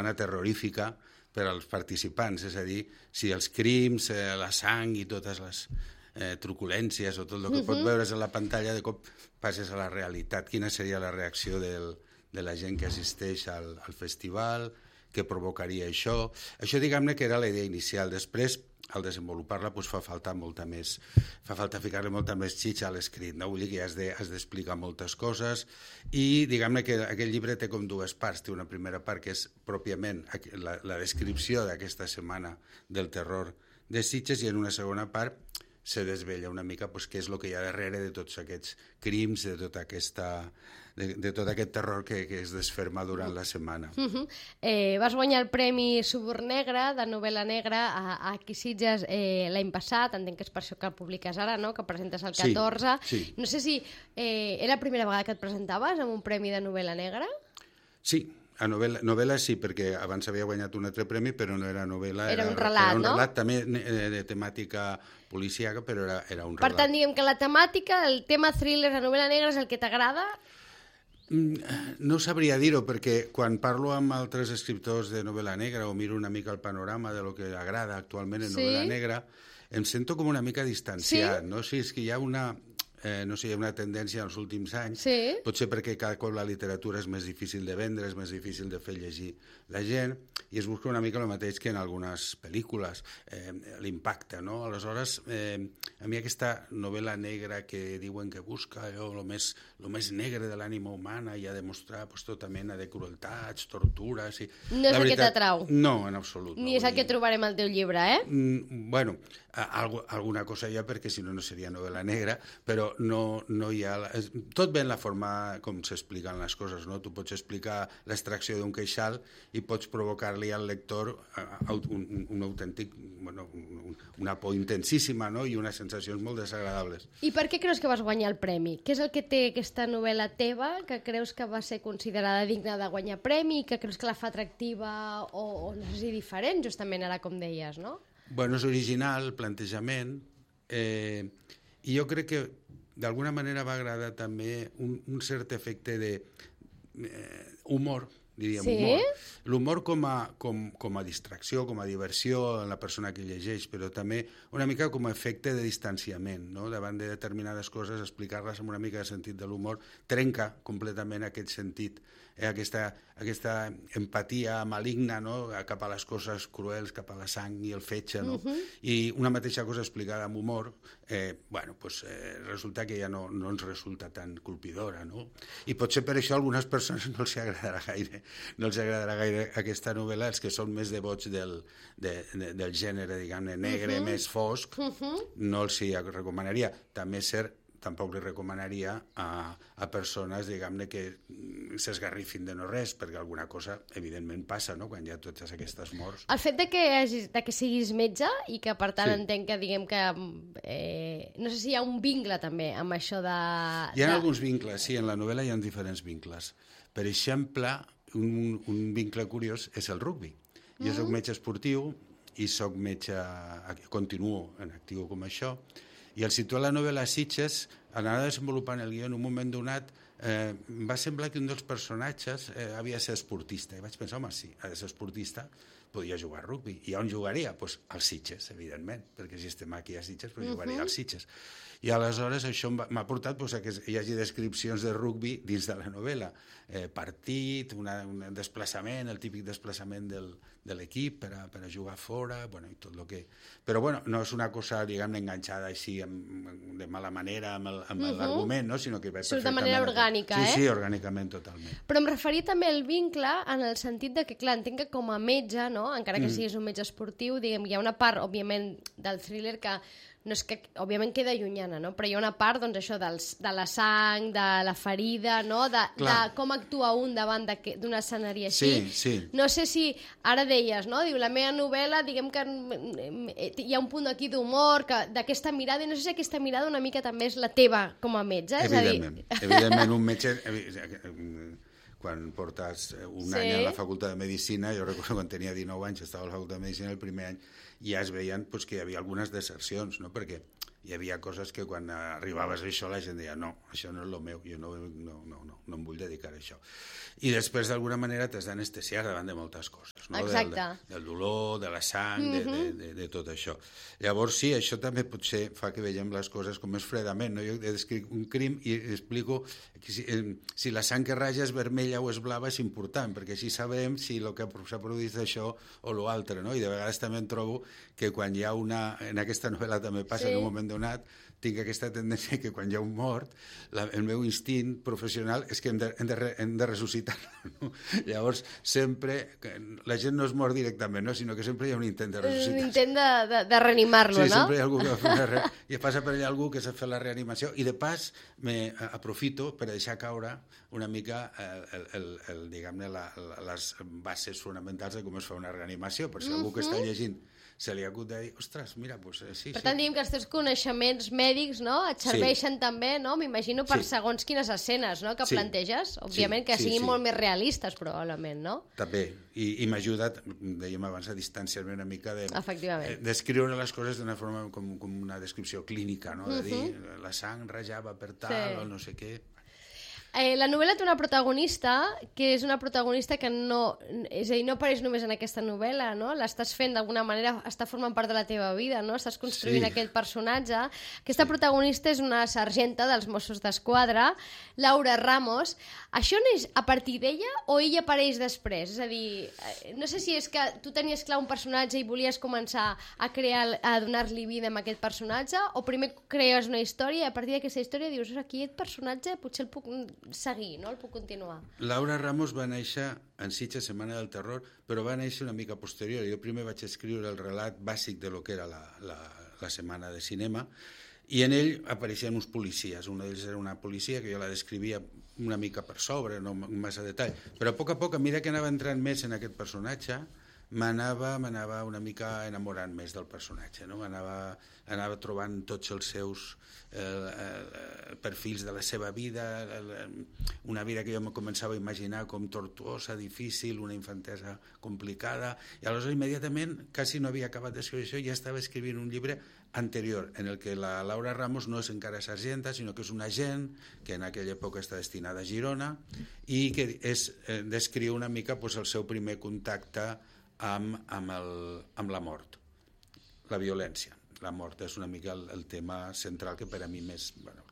setmana terrorífica per als participants, és a dir, si els crims, la sang i totes les truculències o tot el que pot veure's a la pantalla de cop passes a la realitat. Quina seria la reacció de la gent que assisteix al festival, què provocaria això? Això, diguem-ne, que era la idea inicial. Després, al desenvolupar-la, fa falta ficar-li molta més xitxa a l'escrit, no? Vull dir que has d'explicar moltes coses i, diguem-ne, que aquest llibre té com dues parts. Té una primera part que és pròpiament la descripció d'aquesta setmana del terror de Sitges i en una segona part se desvella una mica què és el que hi ha darrere de tots aquests crims, de tot aquest terror que es desferma durant la setmana. Vas guanyar el Premi Suborn Negre de novel·la negra aquí a Sitges l'any passat, entenc que és per això que el publiques ara, no? Que presentes el 14. Sí. No sé si era la primera vegada que et presentaves amb un premi de novel·la negra? Sí. A novel·la sí, perquè abans havia guanyat un altre premi, però no era novel·la. Era un relat, no? Era un relat també de temàtica policíaca, però era un relat. Per tant, diguem que la temàtica, el tema thriller de novel·la negra és el que t'agrada? No sabria dir-ho, perquè quan parlo amb altres escriptors de novel·la negra o miro una mica el panorama de lo que agrada actualment en novel·la negra, em sento com una mica distanciat, no? Sí, és que hi ha una tendència en els últims anys, potser perquè cada cop la literatura és més difícil de vendre, és més difícil de fer llegir la gent, i es busca una mica el mateix que en algunes pel·lícules, l'impacte, no? Aleshores, a mi aquesta novel·la negra que diuen que busca el més negre de l'ànima humana i ha de mostrar tota mena de crueltats, tortures... No és el que t'atrau? No, en absolut. Ni és el que trobarem al teu llibre, eh? Bueno, alguna cosa hi ha, perquè si no, no seria novel·la negra, però no hi ha... Tot ve en la forma com s'expliquen les coses, no? Tu pots explicar l'extracció d'un queixal i pots provocar-li al lector un autèntic... una por intensíssima, no? I unes sensacions molt desagradables. I per què creus que vas guanyar el premi? Què és el que té aquesta novel·la teva que creus que va ser considerada digna de guanyar premi i que creus que la fa atractiva o no sé si diferent, justament ara com deies, no? Bueno, és original, el plantejament, i jo crec que d'alguna manera va agradar també un cert efecte d'humor, diríem, humor. L'humor com a distracció, com a diversió en la persona que llegeix, però també una mica com a efecte de distanciament, no? Davant de determinades coses, explicar-les amb una mica de sentit de l'humor trenca completament aquest sentit, aquesta empatia maligna, no? Cap a les coses cruels, cap a la sang i el fetge, no? I una mateixa cosa explicada amb humor, resulta que ja no ens resulta tan colpidora, no? I potser per això a algunes persones no els agradarà gaire aquesta novel·la, els que són més devots del gènere, diguem-ne, negre, més fosc, no els hi recomanaria. També és cert, tampoc li recomanaria a persones, diguem-ne, que s'esgarrifin de no res, perquè alguna cosa, evidentment, passa, no?, quan hi ha totes aquestes morts. El fet de que siguis metge i que, per tant, entenc que, diguem que... no sé si hi ha un vincle, també, amb això de... Hi ha alguns vincles, sí, en la novel·la hi ha diferents vincles. Per exemple, un vincle curiós és el rugbi. Jo soc metge esportiu i soc metge... continuo en actiu com això, i al situar la novel·la a Sitges, a l'anar desenvolupant el guió en un moment donat, va semblar que un dels personatges havia de ser esportista. I vaig pensar, home, sí, ha de ser esportista, podria jugar a rugbi. I on jugaria? Doncs als Sitges, evidentment, perquè si estem aquí a Sitges, però jugaria als Sitges. I aleshores això m'ha portat a que hi hagi descripcions de rugbi dins de la novel·la. Partit, un desplaçament, el típic desplaçament de l'equip per a jugar fora, i tot el que... Però no és una cosa, diguem-ne, enganxada així de mala manera amb l'argument, no? Sinó que va perfectament... Surt de manera orgànica, Sí, orgànicament, totalment. Però em referia també al vincle en el sentit de que, clar, entenc que com a metge, no? Encara que siguis un metge esportiu, diguem, hi ha una part, òbviament, del thriller que no és que, òbviament, queda llunyana, no? Però hi ha una part, doncs, això, de la sang, de la ferida, no? De com actua un davant d'un escenari així. Sí. No sé si, ara deies, no? Diu, la meva novel·la, diguem que hi ha un punt aquí d'humor, d'aquesta mirada, i no sé si aquesta mirada una mica també és la teva com a metge. Evidentment, un metge... Quan portes un any a la Facultat de Medicina, jo recordo quan tenia 19 anys, estava a la Facultat de Medicina el primer any, i ja es veien que hi havia algunes desercions, no? Perquè hi havia coses que quan arribaves a això la gent deia no, això no és el meu, jo no em vull dedicar a això. I després d'alguna manera t'has d'anestesiar davant de moltes coses, no? Exacte. Del dolor, de la sang, de tot això. Llavors sí, això també potser fa que veiem les coses com més fredament, no? Jo descric un crim i explico que si la sang que raja és vermella o és blava és important, perquè així sabem si el que s'ha produït això o l'altre, no? I de vegades també em trobo que quan hi ha en aquesta novel·la també passa en un moment donat, tinc aquesta tendència que quan hi ha un mort, el meu instint professional és que hem de ressuscitar-lo. No? Llavors, sempre, la gent no es mor directament, no? Sinó que sempre hi ha un intent de ressuscitar. Un intent de reanimar-lo, sí, no? Sempre hi ha algú que fa i passa per allà algú que s'ha fet la reanimació i de pas aprofito per deixar caure una mica diguem-ne les bases fonamentals de com es fa una reanimació, per si algú que està llegint se li acut de dir, ostres, mira, doncs sí. Per tant, diguem que els teus coneixements mèdics, no?, et serveixen també, no?, m'imagino, per segons quines escenes, no?, que planteges, òbviament que siguin molt més realistes, probablement, no? També, i m'ha ajudat, dèiem abans, a distanciar-me una mica d'escriure les coses d'una forma com una descripció clínica, no?, de dir, la sang rajava per tal, o no sé què. La novel·la té una protagonista que és una protagonista que no... És a dir, no apareix només en aquesta novel·la, no? L'estàs fent d'alguna manera, està formant part de la teva vida, no? Estàs construint aquell personatge. Aquesta protagonista és una sergenta dels Mossos d'Esquadra, Laura Ramos. Això neix a partir d'ella o ella apareix després? És a dir, no sé si és que tu tenies clar un personatge i volies començar a donar-li vida amb aquest personatge, o primer crees una història i a partir d'aquesta història dius, aquí aquest personatge potser el puc seguir, no? El puc continuar. Laura Ramos va néixer en Sitges, Setmana del Terror, però va néixer una mica posterior. Jo primer vaig escriure el relat bàsic de lo que era la setmana de cinema i en ell apareixien uns policies. Un d'ells era una policia que jo la descrivia una mica per sobre, no amb massa detall, però a poc, a mesura que anava entrant més en aquest personatge, m'anava una mica enamorant més del personatge, no? Anava trobant tots els seus perfils de la seva vida, una vida que jo me començava a imaginar com tortuosa, difícil, una infantesa complicada, i aleshores immediatament, quasi no havia acabat d'escriure això, ja estava escrivint un llibre anterior, en el que la Laura Ramos no és encara sergenta, sinó que és un agent que en aquella època està destinada a Girona i que descriu una mica el seu primer contacte amb la mort, la violència. La mort és una mica el tema central que per a mi més...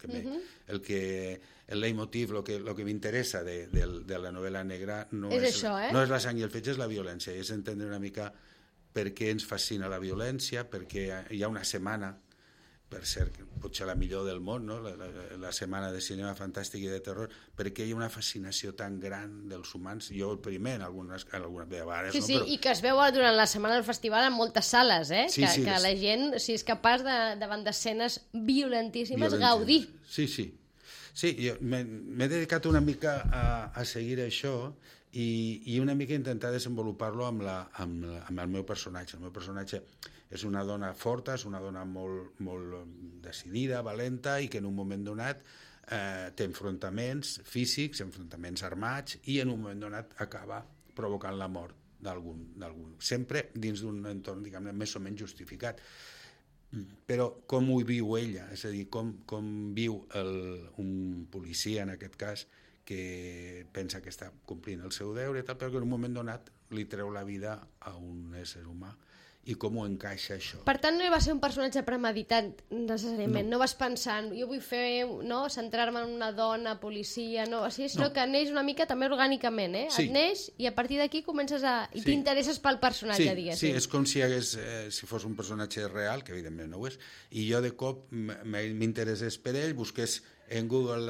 El leitmotiv, el que m'interessa de la novel·la negra no és la sang i el fetge, és la violència, i és entendre una mica per què ens fascina la violència, perquè hi ha una setmana, per cert, potser la millor del món, no? La setmana de cinema fantàstic i de terror, perquè hi ha una fascinació tan gran dels humans, jo el primer en algunes vegades. Sí, no? Però... i que es veu durant la setmana del festival en moltes sales, que la gent, si és capaç davant d'escenes violentíssimes, gaudir. Sí, jo m'he dedicat una mica a seguir això i una mica intentar desenvolupar-lo amb el meu personatge. El meu personatge és una dona forta, és una dona molt decidida, valenta, i que en un moment donat té enfrontaments físics, enfrontaments armats, i en un moment donat acaba provocant la mort d'algun. Sempre dins d'un entorn, diguem-ne, més o menys justificat. Però com ho viu ella? És a dir, com viu un policia, en aquest cas, que pensa que està complint el seu deure, però que en un moment donat li treu la vida a un ésser humà. I com ho encaixa això. Per tant, no va ser un personatge premeditat necessàriament, no vas pensant jo vull centrar-me en una dona policia, sinó que neix una mica també orgànicament, et neix i a partir d'aquí comences i t'interesses pel personatge, diguéssim. Sí, és com si fos un personatge real, que evidentment no ho és, i jo de cop m'interessés per ell, busqués en Google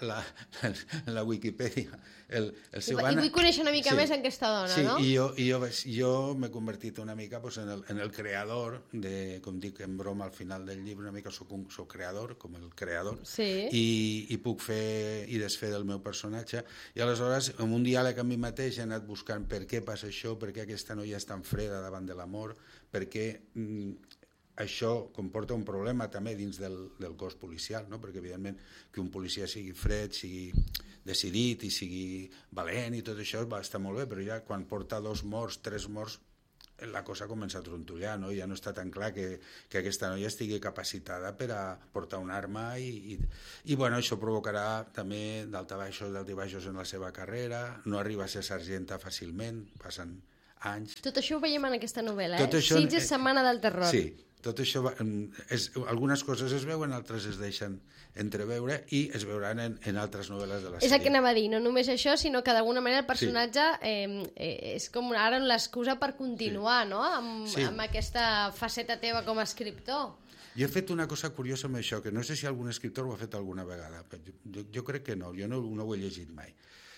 la Wikipedia el seu... I vull conèixer una mica més aquesta dona, no? Sí, i jo m'he convertit una mica en el creador, com dic en broma al final del llibre, una mica soc creador, com el creador, i puc fer i desfer del meu personatge, i aleshores, amb un diàleg amb mi mateix, he anat buscant per què passa això, per què aquesta noia és tan freda davant de l'amor, per què... Això comporta un problema també dins del cos policial, no? Perquè evidentment que un policia sigui fred, sigui decidit i sigui valent i tot això està molt bé, però ja quan porta 2 morts, 3 morts, la cosa comença a trontollar, no? Ja no està tan clar que aquesta noia estigui capacitada per a portar una arma i bueno, això provocarà també daltabaixos en la seva carrera, no arriba a ser sergenta fàcilment, passen anys. Tot això ho veiem en aquesta novel·la, Tot això, Sitges, Setmana del Terror. Sí, tot això, algunes coses es veuen, altres es deixen entreveure i es veuran en altres novel·les de la sèrie. És el que anava a dir, no només això, sinó que d'alguna manera el personatge és com ara l'excusa per continuar, no? Amb aquesta faceta teva com a escriptor. Jo he fet una cosa curiosa amb això, que no sé si algun escriptor ho ha fet alguna vegada, però jo crec que no, jo no ho he llegit mai.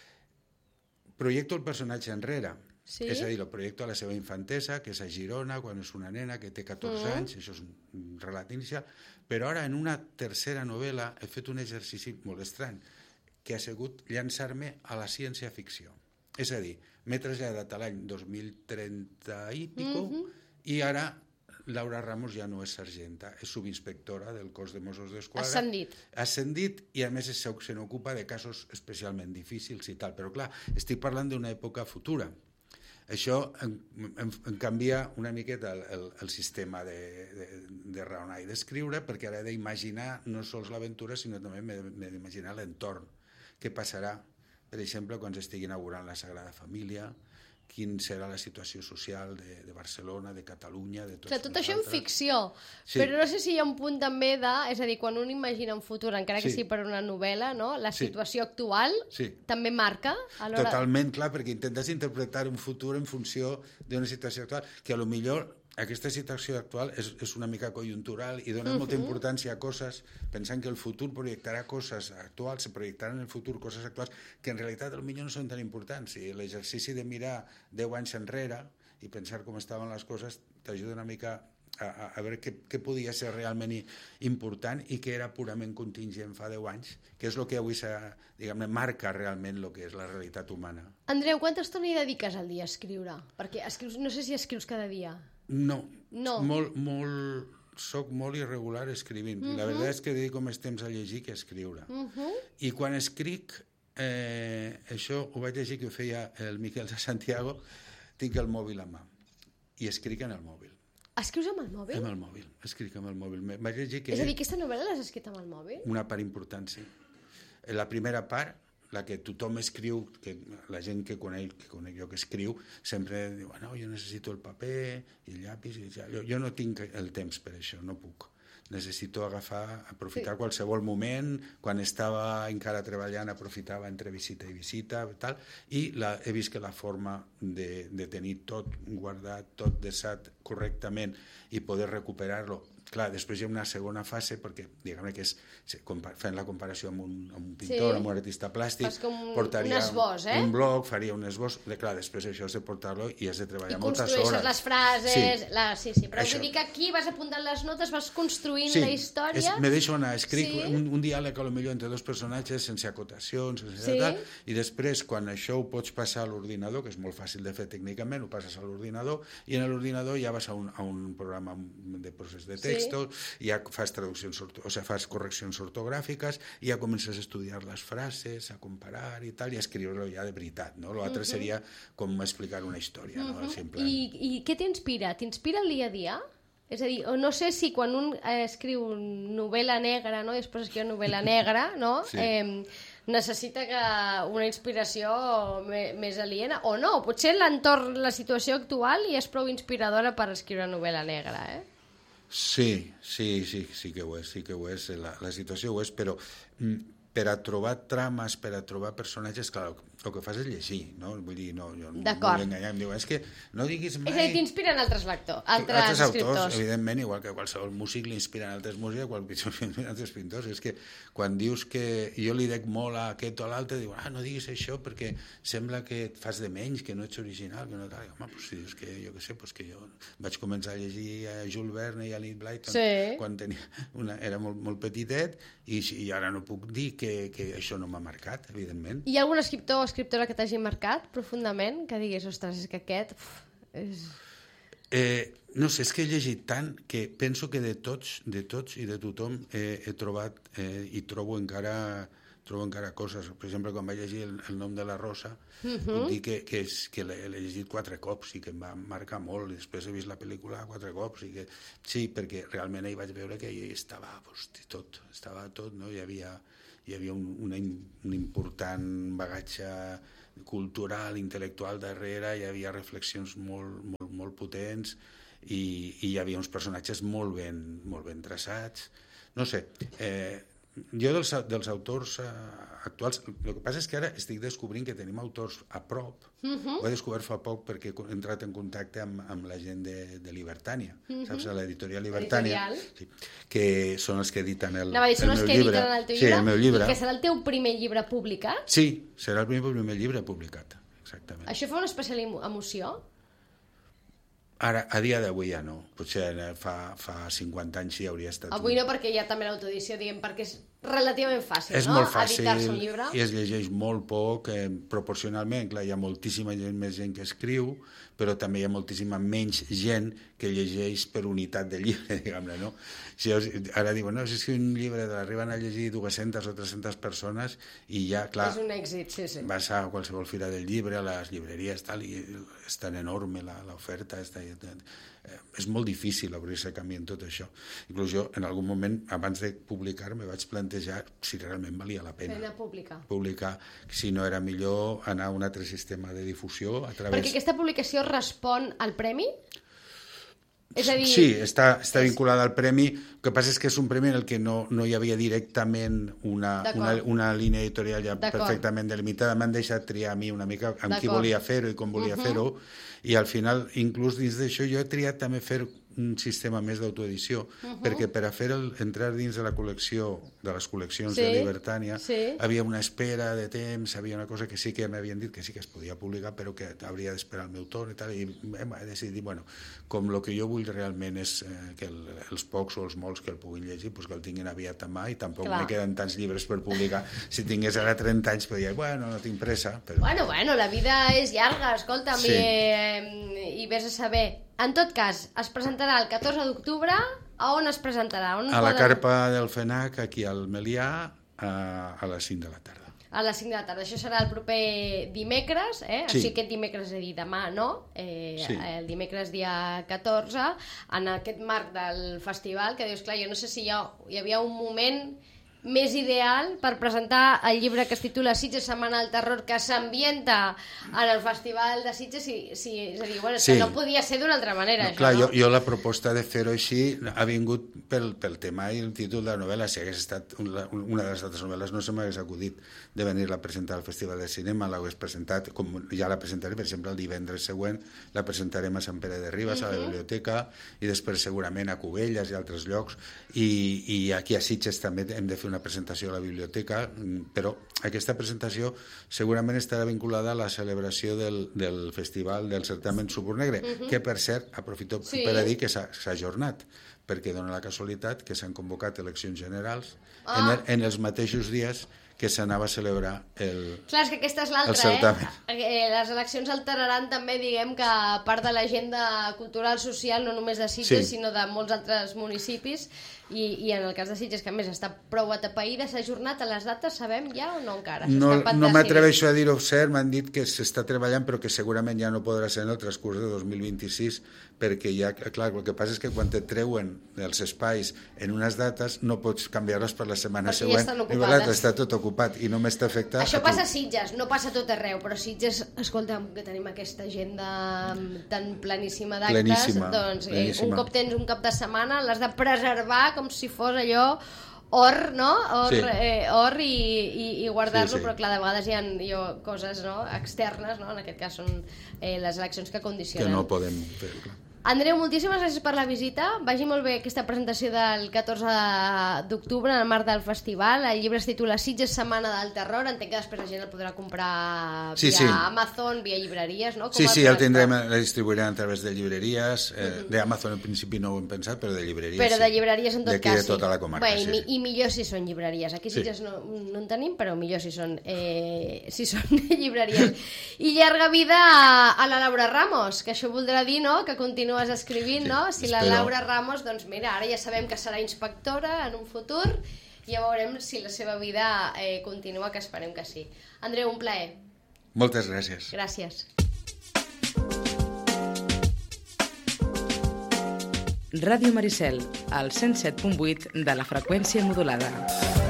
Projecto el personatge enrere, és a dir, el projecto a la seva infantesa, que és a Girona, quan és una nena que té 14 anys, això és un relat inicial, però ara en una tercera novel·la he fet un exercici molt estrany, que ha sigut llançar-me a la ciència-ficció. És a dir, m'he traslladat a l'any 2030 i pico, i ara Laura Ramos ja no és sergenta, és subinspectora del cos de Mossos d'Esquadra. Ascendit i a més se n'ocupa de casos especialment difícils i tal, però clar, estic parlant d'una època futura. Això em canvia una miqueta el sistema de raonar i d'escriure, perquè ara he d'imaginar no sols l'aventura, sinó també m'he d'imaginar l'entorn. Què passarà, per exemple, quan s'estigui inaugurant la Sagrada Família, quin serà la situació social de Barcelona, de Catalunya, de tots nosaltres. Tot això en ficció, però no sé si hi ha un punt també és a dir, quan un imagina un futur, encara que sigui per una novel·la, no? La situació actual també marca? Totalment, clar, perquè intentes interpretar un futur en funció d'una situació actual, que a lo millor aquesta situació actual és una mica conjuntural i dona molta importància a coses, pensant que el futur projectarà coses actuals, se projectaran en el futur coses actuals que en realitat potser no són tan importants. I l'exercici de mirar 10 anys enrere i pensar com estaven les coses t'ajuda una mica a veure què podia ser realment important i què era purament contingent fa 10 anys, que és el que avui marca realment el que és la realitat humana. Andreu, quanta estona hi dediques al dia a escriure? Perquè no sé si escrius cada dia. No. Soc molt irregular escrivint. La veritat és que dedico més temps a llegir que a escriure. I quan escric, això ho vaig llegir que ho feia el Miquel de Santiago, tinc el mòbil a mà i escric en el mòbil. Escrius amb el mòbil? Amb el mòbil, escric amb el mòbil. Vaig llegir que... És a dir, aquesta novel·la l'has escrit amb el mòbil? Una part important, sí. La primera part, la que tothom escriu, que la gent que conec jo que escriu, sempre diu, no, jo necessito el paper i el llapis, jo no tinc el temps per això, no puc. Necessito aprofitar qualsevol moment, quan estava encara treballant aprofitava entre visita i visita, tal, i he vist que la forma de tenir tot guardat, tot desat correctament i poder recuperar-lo. Clar, després hi ha una segona fase, perquè diguem que fent la comparació amb un pintor, amb un artista plàstic, portaria un blog, faria un esbós, clar, després això has de portar-lo i has de treballar moltes hores. I construeixes les frases, però vull dir que aquí vas apuntant les notes, vas construint la història... Me deixo anar, escric un diàleg potser entre dos personatges, sense acotacions, i després, quan això ho pots passar a l'ordinador, que és molt fàcil de fer tècnicament, ho passes a l'ordinador, i en l'ordinador ja vas a un programa de procés de text, ja fas traduccions, fas correccions ortogràfiques, i ja comences a estudiar les frases, a comparar i tal, i a escriure-lo ja de veritat, no? L'altre seria com explicar una història, no? I què t'inspira? T'inspira el dia a dia? És a dir, no sé si quan un escriu novel·la negra, no? I després escriu novel·la negra, no? Necessita una inspiració més aliena, o no, potser l'entorn, la situació actual i és prou inspiradora per escriure novel·la negra, Sí que ho és, la situació ho és, però per a trobar trames, per a trobar personatges, clar, el que fas és llegir, no? Vull dir, jo no vull enganyar, em diu, és que no diguis mai... És a dir, t'inspiren altres escriptors. Autors, evidentment, igual que qualsevol músic li inspiren altres músics, altres pintors. És que quan dius que jo li dec molt a aquest o a l'altre, diu, no diguis això perquè sembla que et fas de menys, que no ets original, que no tal. Home, si dius que jo què sé, que jo vaig començar a llegir a Jules Verne i a Enid Blyton quan era molt petitet i ara no puc dir que això no m'ha marcat, evidentment. Hi ha algun escriptor o escriptora que t'hagi marcat profundament? Que diguis, ostres, és que aquest... No sé, és que he llegit tant que penso que de tots i de tothom he trobat i trobo encara trobo encara coses. Per exemple, quan vaig llegir el nom de la Rosa, puc dir que l'he llegit 4 cops i que em va marcar molt, i després he vist la pel·lícula 4 cops, i que sí, perquè realment ahir vaig veure que hi estava tot, no? Hi havia un important bagatge cultural, intel·lectual darrere, hi havia reflexions molt potents, i hi havia uns personatges molt ben traçats. No sé, jo dels autors actuals, el que passa és que ara estic descobrint que tenim autors a prop. Ho he descobert fa poc perquè he entrat en contacte amb la gent de Libertània, saps? L'editorial Libertània, sí, que són els que editen el meu llibre. Són els que editen el teu llibre? Sí, el meu llibre. I que serà el teu primer llibre publicat? Sí, serà el primer llibre publicat, exactament. Això fa una especial emoció? Ara, a dia d'avui ja no. Potser fa 50 anys sí hauria estat... Avui no, perquè hi ha també l'autoedició, diguem, perquè és relativament fàcil, no? És molt fàcil, editar-se un llibre. I es llegeix molt poc, proporcionalment. Clar, hi ha moltíssima més gent que escriu, però també hi ha moltíssima menys gent que llegeix per unitat de llibre, diguem-ne, no? Si ara diuen, no, si escriu un llibre, l'arriben a llegir 200 o 300 persones i ja, clar... És un èxit, sí. Vas a qualsevol fira del llibre, a les llibreries, tal, i és tan enorme l'oferta, és molt difícil obrir-se camí en tot això. Inclús jo, en algun moment, abans de publicar, me vaig plantejar si realment valia la pena publicar, si no era millor anar a un altre sistema de difusió a través... Perquè aquesta publicació respon al premi? És a dir... Sí, està vinculada al premi. El que passa és que és un premi en el que no hi havia directament una línia editorial ja perfectament delimitada. M'han deixat triar a mi una mica amb qui volia fer-ho i com volia fer-ho, i al final, inclús dins d'això, jo he triat també fer un sistema més d'autoedició, perquè per a entrar dins de la col·lecció, de les col·leccions de Libertània, havia una espera de temps, havia una cosa que sí que m'havien dit que sí que es podia publicar, però que hauria d'esperar el meu torn i tal, i hem decidit, bueno, com el que jo vull realment és que els pocs o els molts que el puguin llegir, pues que el tinguin aviat a mà, i tampoc me queden tants llibres per publicar. Si tingués ara 30 anys, podria dir, bueno, no tinc pressa. Però... Bueno, la vida és llarga, escolta'm, i vés a saber. En tot cas, es presentarà el 14 d'octubre. A on es presentarà? A la carpa del FENAC, aquí al Melià, a les 5 de la tarda. A les 5 de la tarda. Això serà el proper dimecres, Sí. O sigui, aquest dimecres, és a dir, demà, no? El dimecres dia 14, en aquest marc del festival, que dius, clar, jo no sé si hi havia un moment més ideal per presentar el llibre que es titula Sitges, Setmana del Terror, que s'ambienta en el Festival de Sitges, és a dir, bueno, que no podia ser d'una altra manera, no, això, clar, no? Jo la proposta de fer-ho així ha vingut pel tema i el títol de la novel·la. Si hagués estat una de les altres novel·les, no se m'hagués acudit de venir-la a presentar al Festival de Cinema, l'hagués presentat, com ja la presentaré, per exemple, el divendres següent la presentarem a Sant Pere de Ribes, a la biblioteca, i després segurament a Cubelles i altres llocs, i aquí a Sitges també hem de fer una presentació a la biblioteca, però aquesta presentació segurament estarà vinculada a la celebració del festival del certamen Súper Negre, que per cert, aprofito per a dir que s'ha ajornat, perquè dona la casualitat que s'han convocat eleccions generals en els mateixos dies que s'anava a celebrar el Clar, és que aquesta és l'altra, les eleccions alteraran també, diguem, que part de l'agenda cultural social, no només de Sitges, sinó de molts altres municipis, i en el cas de Sitges, que a més està prou atapeïda, s'ha ajornat a les dates, sabem ja o no encara? No m'atreveixo a dir-ho cert, m'han dit que s'està treballant, però que segurament ja no podrà ser en el transcurs de 2026, perquè ja, clar, el que passa és que quan et treuen els espais en unes dates no pots canviar-les per la setmana següent, està tot ocupat i no m'està afectant. Això passa a Sitges, no passa a tot arreu, però Sitges, escolta'm, que tenim aquesta agenda tan planíssima d'actes, doncs un cop tens un cap de setmana l'has de preservar com si fos allò or, no? Or i guardar-lo, però clar, de vegades hi ha coses externes, no? En aquest cas són les eleccions que condicionen. Que no podem fer, clar. Andreu, moltíssimes gràcies per la visita. Vagi molt bé aquesta presentació del 14 d'octubre en el marc del festival. El llibre es titula Sitges, Setmana del Terror. Entenc que després la gent el podrà comprar via Amazon, via llibreries, no? Sí, el tindrem, la distribuirem a través de llibreries. D'Amazon en principi no ho hem pensat, però de llibreries Però de llibreries en tot cas, de tota la comarca, I millor si són llibreries. Aquí Sitges no en tenim, però millor si són llibreries. I llarga vida a la Laura Ramos, que això voldrà dir, no?, que continues escrivint, no? Si la Laura Ramos, doncs mira, ara ja sabem que serà inspectora en un futur ja veurem si la seva vida continua, que esperem que sí. Andreu, un plaer. Moltes gràcies. Gràcies. Ràdio Maricel, al 107.8 de la freqüència modulada.